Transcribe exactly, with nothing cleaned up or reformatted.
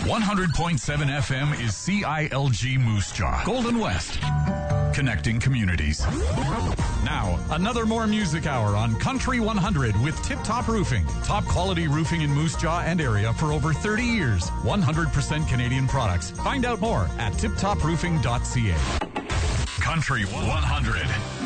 one hundred point seven F M is C I L G Moose Jaw, Golden West. Connecting communities. Now, another more music hour on Country one hundred with Tip Top Roofing. Top quality roofing in Moose Jaw and area for over thirty years. one hundred percent Canadian products. Find out more at tip top roofing dot c a. Country one hundred.